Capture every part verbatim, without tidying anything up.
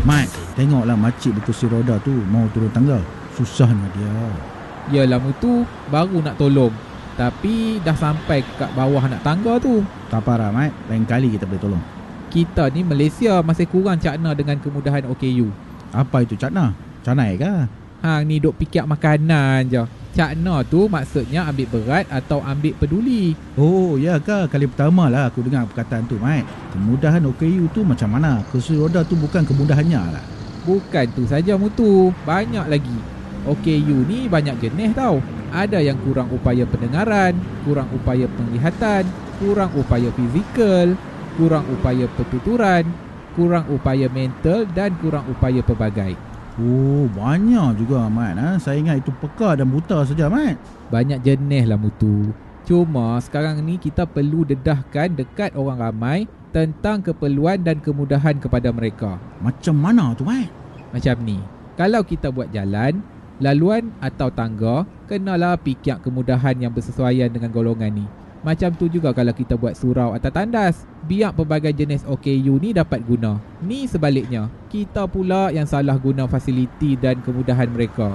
Mat, tengoklah makcik berkursi roda tu mau turun tangga. Susahnya dia. Yalah Mutu, baru nak tolong. Tapi dah sampai kat bawah nak tangga tu. Tak parah Mat, lain kali kita boleh tolong. Kita ni Malaysia masih kurang cakna dengan kemudahan O K U. Apa itu cakna? Canai ke? Hang ni duk fikir makanan je. Cakna tu maksudnya ambil berat atau ambil peduli. Oh, ya ke? Kali pertama lah aku dengar perkataan tu, Mat. Kemudahan O K U tu macam mana? Kursi roda tu bukan kemudahannya lah. Bukan tu saja Mutu, banyak lagi. O K U ni banyak jenis tau. Ada yang kurang upaya pendengaran, kurang upaya penglihatan, kurang upaya fizikal, kurang upaya pertuturan, kurang upaya mental dan kurang upaya pelbagai. Oh, banyak juga Mat. Ha? Saya ingat itu peka dan buta saja, Mat. Banyak jenis lah Mutu. Cuma sekarang ni kita perlu dedahkan dekat orang ramai tentang keperluan dan kemudahan kepada mereka. Macam mana tu, Mat? Macam ni, kalau kita buat jalan, laluan atau tangga, kenalah fikir kemudahan yang bersesuaian dengan golongan ni. Macam tu juga kalau kita buat surau atau tandas, biar pelbagai jenis O K U ni dapat guna. Ni sebaliknya, kita pula yang salah guna fasiliti dan kemudahan mereka.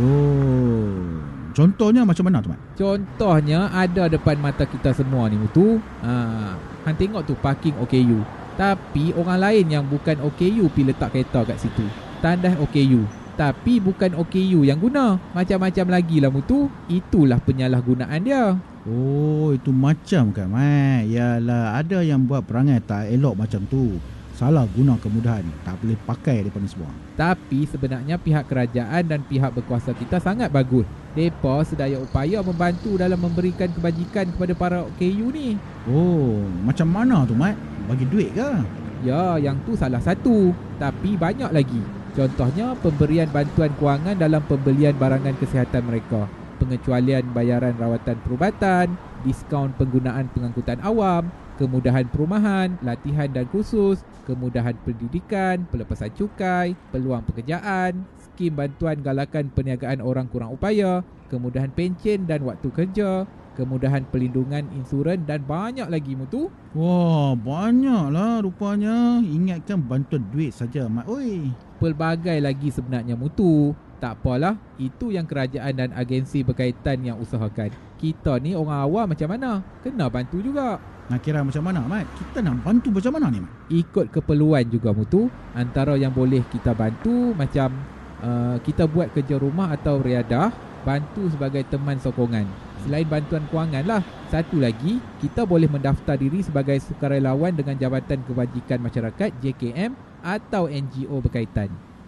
Oh, contohnya macam mana tu, Mat? Contohnya ada depan mata kita semua ni Mutu. Ha, hang tengok tu parking O K U. Tapi orang lain yang bukan O K U pergi letak kereta kat situ. Tandas O K U. Tapi bukan O K U yang guna. Macam-macam lagi lah Mutu. Itulah penyalahgunaan dia. Oh, itu macam kan, Mat? Yalah, ada yang buat perangai tak elok macam tu. Salah guna kemudahan. Tak boleh pakai daripada semua. Tapi sebenarnya pihak kerajaan dan pihak berkuasa kita sangat bagus. Mereka sedaya upaya membantu dalam memberikan kebajikan kepada para O K U ni. Oh, macam mana tu, Mat? Bagi duit ke? Ya, yang tu salah satu. Tapi banyak lagi. Contohnya pemberian bantuan kewangan dalam pembelian barangan kesihatan mereka, pengecualian bayaran rawatan perubatan, diskaun penggunaan pengangkutan awam, kemudahan perumahan, latihan dan kursus, kemudahan pendidikan, pelepasan cukai, peluang pekerjaan, skim bantuan galakan perniagaan orang kurang upaya, kemudahan pencen dan waktu kerja, kemudahan pelindungan insurans dan banyak lagi Mutu. Wah, banyaklah rupanya. Ingatkan bantuan duit saja, Mat. Oi. Pelbagai lagi sebenarnya Mutu. Tak apalah, itu yang kerajaan dan agensi berkaitan yang usahakan. Kita ni orang awam macam mana? Kena bantu juga. Nak kira macam mana, Mat? Kita nak bantu macam mana ni, Mat? Ikut keperluan juga Mutu. Antara yang boleh kita bantu macam uh, kita buat kerja rumah atau riadah, bantu sebagai teman sokongan. Selain bantuan kewangan lah, satu lagi, kita boleh mendaftar diri sebagai sukarelawan dengan Jabatan Kebajikan Masyarakat J K M atau N G O berkaitan.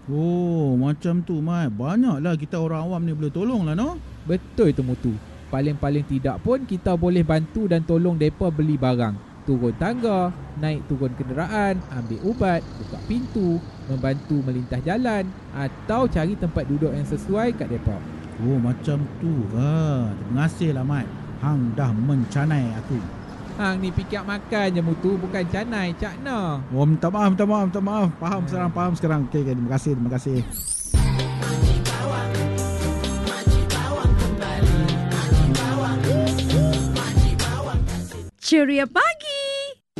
Oh, macam tu, Mat. Banyaklah kita orang awam ni boleh tolong lah, no? Betul itu Mutu. Paling-paling tidak pun kita boleh bantu dan tolong mereka beli barang, turun tangga, naik turun kenderaan, ambil ubat, buka pintu, membantu melintas jalan atau cari tempat duduk yang sesuai kat mereka. Oh, macam tu ke? Terima kasih lah, Mat. Hang dah mencanai aku. Hang ni fikir makan je Mutu, bukan canai, cakna. Oh, minta maaf, minta maaf, minta maaf. Faham sekarang, faham sekarang. Okey, okay, terima kasih, terima kasih. Ceria pagi.